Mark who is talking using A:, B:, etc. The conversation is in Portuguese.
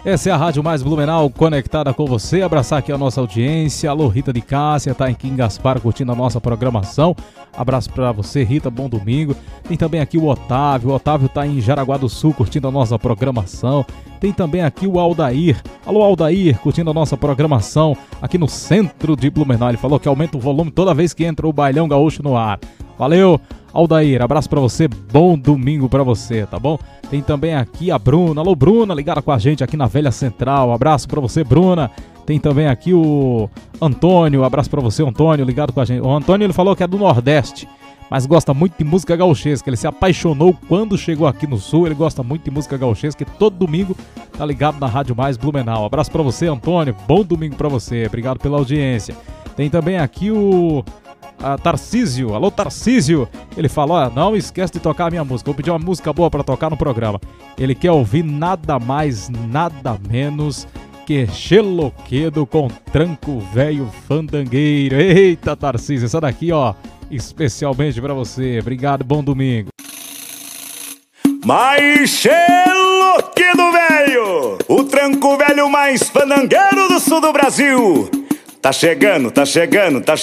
A: Essa é a Rádio Mais Blumenau, conectada com você. Abraçar aqui a nossa audiência. Alô, Rita de Cássia, tá aqui em Gaspar curtindo a nossa programação. Abraço pra você, Rita, bom domingo. Tem também aqui o Otávio tá em Jaraguá do Sul curtindo a nossa programação. Tem também aqui o Aldair. Alô, Aldair, curtindo a nossa programação aqui no centro de Blumenau. Ele falou que aumenta o volume toda vez que entra o Bailão Gaúcho no ar. Valeu, Aldair, abraço pra você, bom domingo pra você, tá bom? Tem também aqui a Bruna. Alô, Bruna, ligada com a gente aqui na Velha Central. Abraço pra você, Bruna. Tem também aqui o Antônio. Abraço pra você, Antônio, ligado com a gente. O Antônio, ele falou que é do Nordeste, mas gosta muito de música gauchesca. Ele se apaixonou quando chegou aqui no Sul. Ele gosta muito de música gauchesca e todo domingo tá ligado na Rádio Mais Blumenau. Abraço pra você, Antônio. Bom domingo pra você. Obrigado pela audiência. Tem também aqui o Tarcísio. Alô, Tarcísio. Ele falou, não esquece de tocar a minha música. Vou pedir uma música boa pra tocar no programa. Ele quer ouvir nada mais, nada menos que Xeloquedo com Tranco Velho Fandangueiro. Eita, Tarcísio, essa daqui, ó, especialmente pra você. Obrigado, bom domingo.
B: Mais Xeloquedo Velho, o tranco velho mais fandangueiro do sul do Brasil. Tá chegando, tá chegando, tá chegando.